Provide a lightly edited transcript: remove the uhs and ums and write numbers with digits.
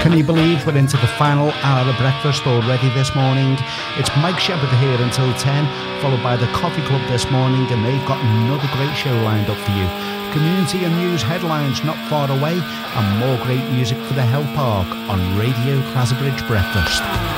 Can you believe we're into the final hour of breakfast already this morning? It's Mike Shepherd here until 10, followed by the Coffee Club this morning, and they've got another great show lined up for you. Community and news headlines not far away, and more great music for the Hell Park on Radio Clatterbridge Breakfast.